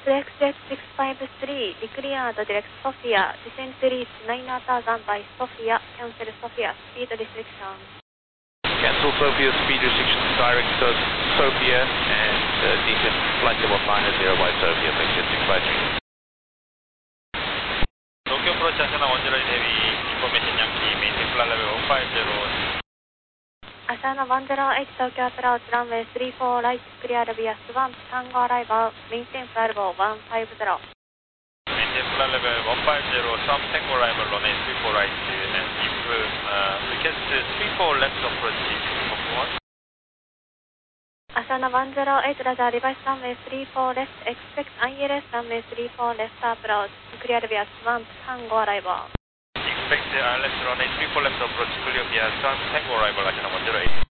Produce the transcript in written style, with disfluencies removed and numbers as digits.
SXX653, declared direct Sofia, descent reach 9000 by Sofia, cancel Sofia, speed restriction. Cancel Sofia, speed restriction, direct Sofia, and descent flight level minus 0 by Sofia, SXX653. Tokyo approach Asana 108 Heavy, information Yankee, maintain flight level 150. Asana 108 Tokyo approach runway 34 right, clear via Swan, Tango arrival, maintain flight level 150. Maintain flight level 150, Swan Tango arrival runway 34 right, and if request 34 left approach, performance. Asana 108 radar revised runway 34 left, expect ILS runway 34 left approach, clear via Swan, Tango arrival. Expect ILS runway 34 left approach, clear via Swan Tango arrival, Asana 108.